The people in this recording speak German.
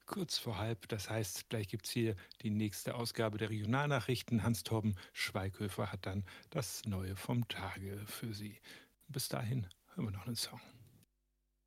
Kurz vor halb, das heißt, gleich gibt's hier die nächste Ausgabe der Regionalnachrichten. Hans-Torben Schweighöfer hat dann das Neue vom Tage für Sie. Bis dahin hören wir noch einen Song.